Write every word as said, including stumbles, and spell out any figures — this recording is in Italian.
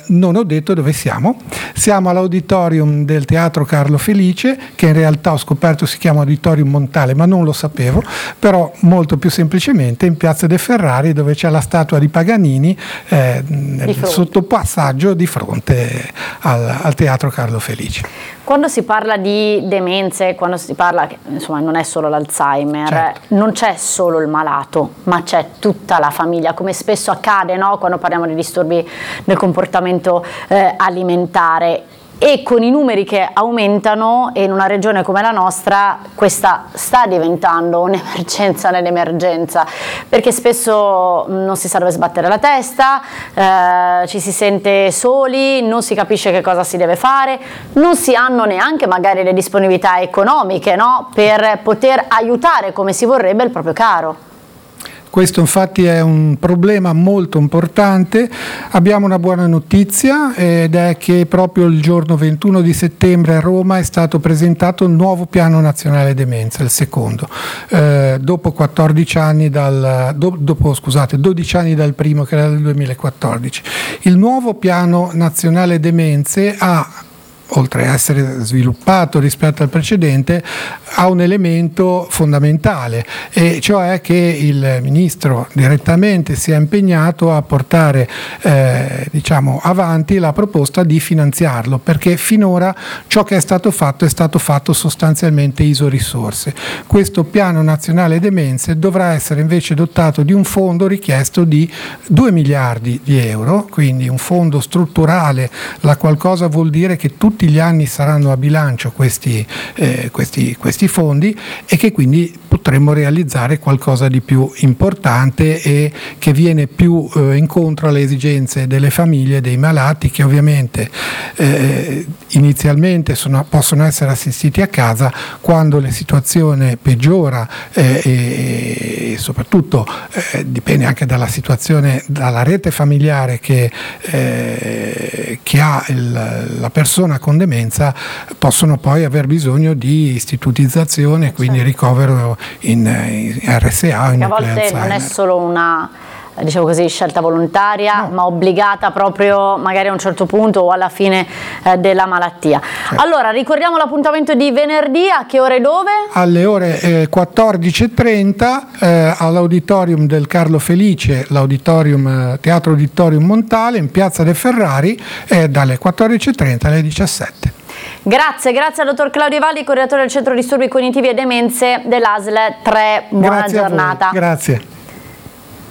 non ho detto dove siamo. Siamo all'auditorium del Teatro Carlo Felice, che in realtà ho scoperto si chiama Auditorium Montale, ma non lo sapevo, però molto più semplicemente in Piazza De Ferrari, dove c'è la statua di Paganini eh, nel sottopassaggio di fronte al, al Teatro Carlo Felice. Quando si parla di demenze, quando si parla, che insomma non è solo l'Alzheimer, certo, non c'è solo il malato, ma c'è tutta la famiglia, come spesso accade, no? Quando parliamo di disturbi del comportamento eh, alimentare. E con i numeri che aumentano, e in una regione come la nostra questa sta diventando un'emergenza nell'emergenza, perché spesso non si sa dove sbattere la testa, eh, ci si sente soli, non si capisce che cosa si deve fare, non si hanno neanche magari le disponibilità economiche, no? Per poter aiutare come si vorrebbe il proprio caro. Questo infatti è un problema molto importante. Abbiamo una buona notizia, ed è che proprio il giorno ventuno di settembre a Roma è stato presentato il nuovo piano nazionale demenza, il secondo, eh, dopo quattordici anni dal, do, dopo scusate, dodici anni dal primo, che era del duemilaquattordici. Il nuovo piano nazionale demenze ha, oltre a essere sviluppato rispetto al precedente, ha un elemento fondamentale, e cioè che il ministro direttamente si è impegnato a portare eh, diciamo avanti la proposta di finanziarlo, perché finora ciò che è stato fatto è stato fatto sostanzialmente iso risorse. Questo piano nazionale demenze dovrà essere invece dotato di un fondo richiesto di due miliardi di euro, quindi un fondo strutturale, la qualcosa vuol dire che tutti Tutti gli anni saranno a bilancio questi, eh, questi, questi fondi, e che quindi potremmo realizzare qualcosa di più importante e che viene più eh, incontro alle esigenze delle famiglie, dei malati, che ovviamente eh, inizialmente sono, possono essere assistiti a casa. Quando la situazione peggiora eh, e, e soprattutto eh, dipende anche dalla situazione, dalla rete familiare che, eh, che ha il, la persona con demenza, possono poi aver bisogno di istitutizzazione, quindi certo, ricovero in, in R S A. Perché a volte non è solo una, diciamo così, scelta volontaria, no, ma obbligata proprio magari a un certo punto o alla fine eh, della malattia. Certo. Allora, ricordiamo l'appuntamento di venerdì, a che ore e dove? Alle ore eh, quattordici e trenta eh, all'auditorium del Carlo Felice, l'auditorium eh, Teatro Auditorium Montale, in Piazza De Ferrari, eh, dalle quattordici e trenta alle diciassette. Grazie, grazie al dottor Claudio Valli, coordinatore del Centro Disturbi Cognitivi e Demenze dell'A S L tre. Buona Grazie giornata. Grazie.